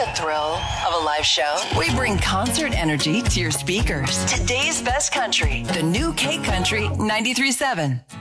thrill of a live show? We bring concert energy to your speakers. Today's best country, the new K Country 93.7.